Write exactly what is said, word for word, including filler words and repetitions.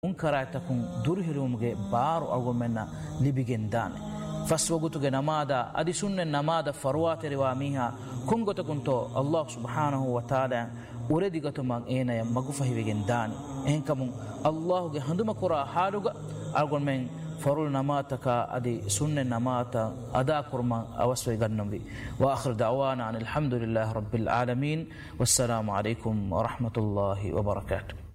ಮುಂಕರಾಯತಕುಂ ದುರ್ಹಿಲುಮ್ಗೆ ಬಾರು ಅಳ್ಗೊಮೆನ್ನ ಲಿಬಿಗೆಂದಾನೆ ಫಸ್ವಗುತುಗೆ ನಮಾದ ಅದಿ ಸುನ್ನೆ ನಮಾದ ಫರ್ವಾತೆರಿವಾ ಮೀಹಾ ಕೊಂಗೊತಕುಂತೋ ಅಲ್ಲಾಹ್ ಸುಬ್ಹಾನಹು ವತಾಲ ಉರೆದಿಗತುಮಂ ಏನಯ ಮಗುಫಹಿವೆಗೆಂದಾನೆ ಎಹೆಂಕಮುಂ ಅಲ್ಲಾಹುಗೆ ಹಂದುಮ ಕುರ ಹಾಡುಗ ಅಳ್ಗೊಮೆನ್ ಫರುಲ್ ನಮಾತಕ ಅದಿ ಸುನ್ನೆ ನಮಾತ ಅದಾ ಕುರ್ಮ ಅವಸ್ವೆ ಗನ್ನಂವಿ ವಾಖಿರ್ ದಅವಾನಾ ಅನಿಲ್ ಹಮ್ದುಲಿಲ್ಲಾಹಿ ರಬ್ಬಿಲ್ ಆಲಮೀನ್ ವಸ್ಸಲಾಮು ಅಲೈಕುಂ ವರಹ್ಮತುಲ್ಲಾಹಿ ವಬರಕಾತುಹು.